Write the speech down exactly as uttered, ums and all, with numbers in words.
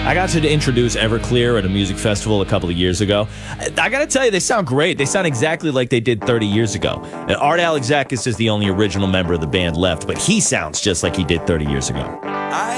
I got to introduce Everclear at a music festival a couple of years ago. I, I got to tell you, they sound great. They sound exactly like they did thirty years ago. And Art Alexakis is the only original member of the band left, but he sounds just like he did thirty years ago.